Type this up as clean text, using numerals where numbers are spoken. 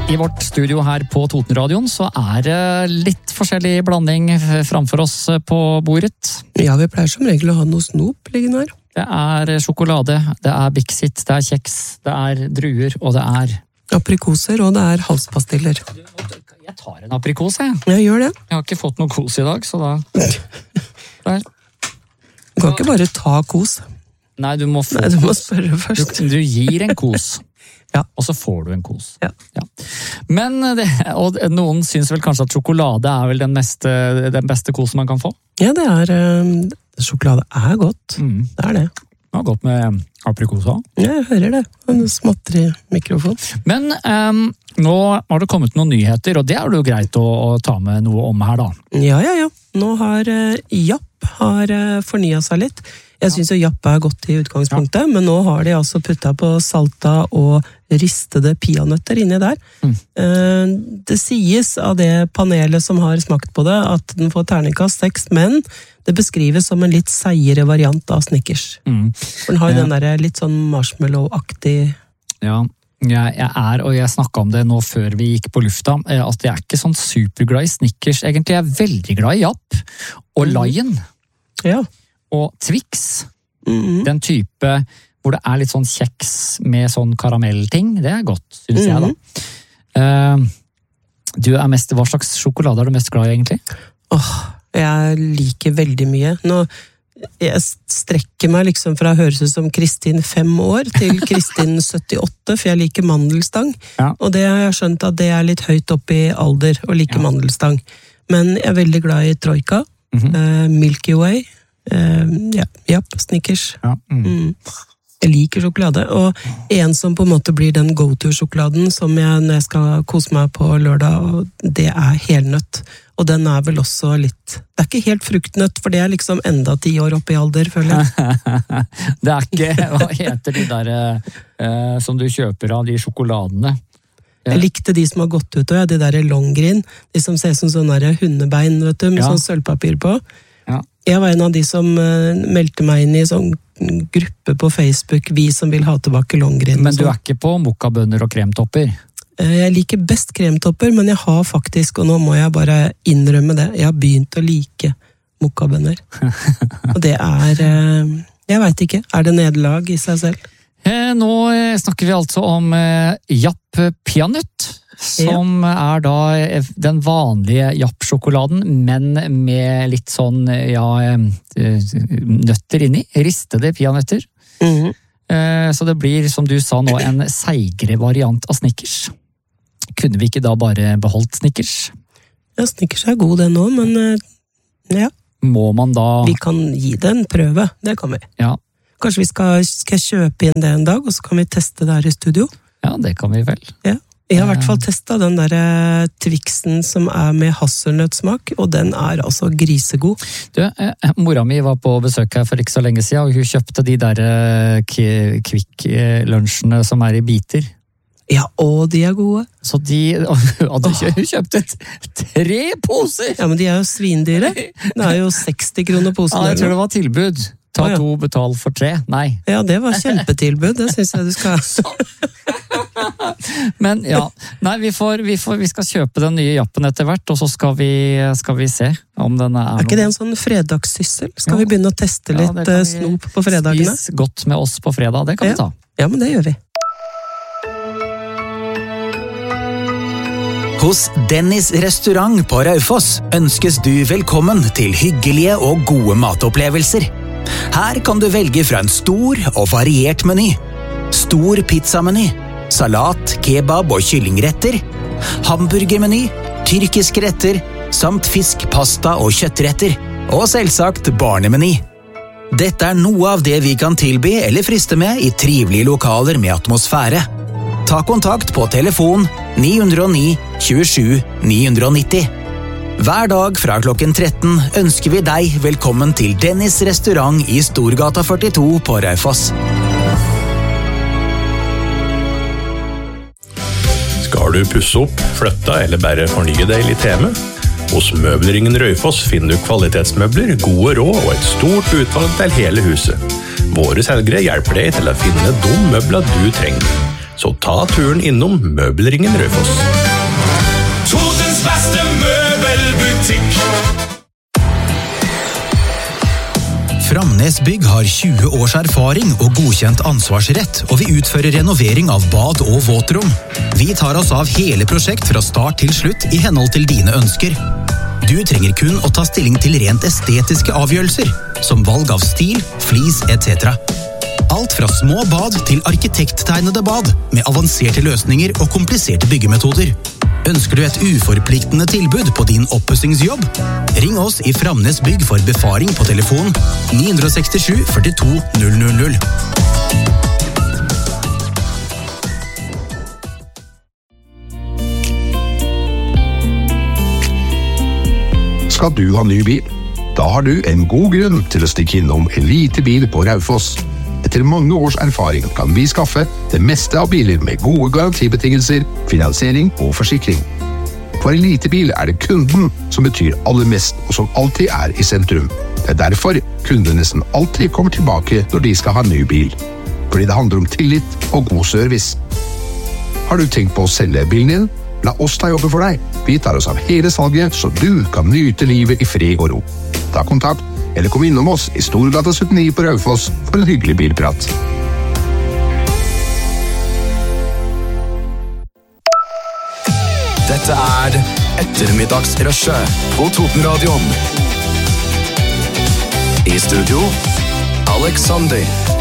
I vårt studio her på Totenradion så det litt forskjellig blanding framfor oss på bordet. Ja, vi pleier som regel å ha noe snop liggende her. Det sjokolade, det Bixit, det kjeks, det druer, og det aprikoser, og det halspastiller. Jeg tar en aprikos, jeg. Jeg gjør det. Jeg har ikke fått noe kos i dag, så da... Der. Du kan ikke bare ta kos. Nei, du må få Nei, du må spørre først. Du gir en kos. Ja. Og så får du en kos. Ja. Ja. Men og noen synes vel kanskje at sjokolade vel den beste kosen man kan få? Ja, sjokolade godt. Det det. Det har gått med aprikosa. Ja, jeg hører det. Han smatter i mikrofonen. Men nå har det kommet noen nyheter, og det det jo greit å ta med noe om her da. Ja. Nå har Japp fornyet seg litt. Jeg synes jo Japp godt i utgangspunktet, men nå har de altså puttet på salta og ristede peanøtter inni der. Det sies av det panelet som har smakt på det, at den får terningkast 6, men det beskrives som en litt seigere variant av Snickers. For den har jo den der litt sånn marshmallow-aktig... Ja, og jeg snakket om det nå før vi gikk på lufta, at jeg ikke sånn superglad i Snickers. Egentlig jeg veldig glad i Japp og Lion. Ja. Og Twix, den type hvor det litt sånn kjeks med sånn karamellting, det godt, synes jeg da. Hva slags sjokolade du mest glad i egentlig? Jeg liker veldig mye. Jeg strekker meg liksom fra å høres ut som Kristin 5 år til Kristin 78, for jeg liker mandelstang. Ja. Og det har jeg skjønt at det litt høyt opp i alder å like mandelstang. Men jeg veldig glad i Troika, Milky Way, Japp, Snickers. Ja. Jeg liker sjokolade, og en som på en måte blir den go-to-sjokoladen som når jeg skal kose meg på lørdag, og det helnøtt. Og den vel også litt... Det ikke helt fruktnøtt, for det liksom enda 10 år opp i alder, føler jeg. Det ikke... Hva heter de der som du kjøper av de sjokoladene? Jeg likte de som har gått ut, og de der Longgreen, de som ser som sånne hundebein, vet du, med sånn sølvpapir på. Ja. Jeg var en av de som meldte meg inn i sånn gruppe på Facebook, vi som vil ha tilbake Longgreen. Men du ikke på mokkabønner og kremtopper? Jeg liker best kremtopper, men jeg har faktisk, og nå må jeg bare innrømme det, jeg har begynt å like mokkabønner. Og det jeg vet ikke, det nederlag i seg selv? Nå snakker vi altså om Japp peanøtt, som da den vanlige Japp-sjokoladen, men med litt sånn, nøtter inni, ristede peanøtter. Så det blir, som du sa nå, en seigere variant av Snickers. Kunne vi ikke da bare beholdt Snickers? Ja, Snickers god det nå, men ja. Må man da... Vi kan gi det en prøve, det kan vi. Ja. Kanskje vi skal kjøpe inn det en dag, og så kan vi teste det her i studio? Ja, det kan vi vel. Ja. Jeg har i hvert fall testet den der Twixen som med hasselnøttsmak, og den altså grisegod. Du, mora mi var på besøk her for ikke så lenge siden, og hun kjøpte de der Kvikk-lunsjene som i biter. Ja, og de gode. Så hun kjøpte 3 poser! Ja, men de jo svindyre. Det jo 60 kroner posen. Ja, jeg tror det var tilbud. Ta 2, betal for 3. Nei. Ja, det var kjempetilbud. Det synes jeg du skal ha. Men ja, nei, vi skal kjøpe den nye Jappen etter hvert, og så skal vi se om den ikke det en sånn fredagssyssel? Skal vi begynne å teste litt snop på fredagene? Spis godt med oss på fredag, det kan vi ta. Ja, men det gjør vi. Hos Dennis restaurant på Raufoss ønskes du velkommen til hyggelige og gode matopplevelser. Her kan du velge fra en stor og variert meny. Stor pizzameny, salat, kebab og kyllingretter, hamburgermeny, tyrkiske retter, samt fisk, pasta og kjøttretter, og selvsagt barnemeny. Dette noe av det vi kan tilby eller friste med i trivelige lokaler med atmosfære. Ta kontakt på telefon 909 27 990. Hver dag fra klokken 13 ønsker vi deg velkommen til Dennis restaurant i Storgata 42 på Raufoss. Skal du pusse opp, flytte eller bare fornye deg litt hjemme? Hos Møbelringen Raufoss finner du kvalitetsmøbler, gode råd og et stort utvalg til hele huset. Våre selgere hjelper deg til å finne de møbler du trenger. Så ta turen innom Møbelringen Raufoss. Totens beste møbelbutikk. Framnes Bygg har 20 års erfaring og godkjent ansvarsrett, og vi utfører renovering av bad og våtrom. Vi tar oss av hele prosjekt fra start til slutt i henhold til dine ønsker. Du trenger kun å ta stilling til rent estetiske avgjørelser, som valg av stil, flis etc. Alt fra små bad til arkitekttegnede bad, med avanserte løsninger og kompliserte byggemetoder. Ønsker du et uforpliktende tilbud på din oppussingsjobb? Ring oss i Framnes Bygg for befaring på telefon 967 42 000. Skal du ha ny bil? Da har du en god grunn til å stikke innom Elite Bil på Raufoss. Etter mange års erfaring kan vi skaffe det meste av biler med gode garantibetingelser, finansiering og forsikring. For Elite Bil er det kunden som betyr aller mest, og som alltid er i sentrum. Det er derfor kundene nesten alltid kommer tilbake når de skal ha ny bil. Fordi det handler om tillit og god service. Har du tenkt på å selge bilen din? La oss ta jobben for deg. Vi tar oss av hele salget, så du kan nyte livet i fred og ro. Ta kontakt, eller kom innom oss i Storgata 79 på Raufoss for en hyggelig bilprat. Dette er Ettermiddagsrushet på Totenradion. I studio, Alex Sandi.